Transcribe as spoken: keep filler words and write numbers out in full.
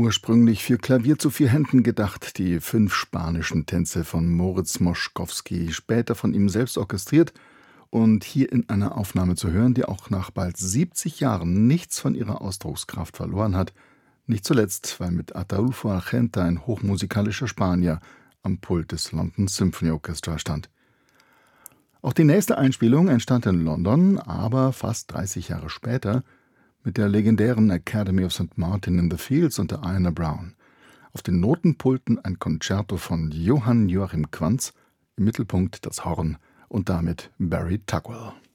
ursprünglich für Klavier zu vier Händen gedacht, die fünf spanischen Tänze von Moritz Moszkowski, später von ihm selbst orchestriert und hier in einer Aufnahme zu hören, die auch nach bald siebzig Jahren nichts von ihrer Ausdruckskraft verloren hat, nicht zuletzt, weil mit Ataulfo Argenta ein hochmusikalischer Spanier am Pult des London Symphony Orchestra stand. Auch die nächste Einspielung entstand in London, aber fast dreißig Jahre später mit der legendären Academy of Saint Martin in the Fields unter Diana Brown. Auf den Notenpulten ein Concerto von Johann Joachim Quantz, im Mittelpunkt das Horn und damit Barry Tugwell.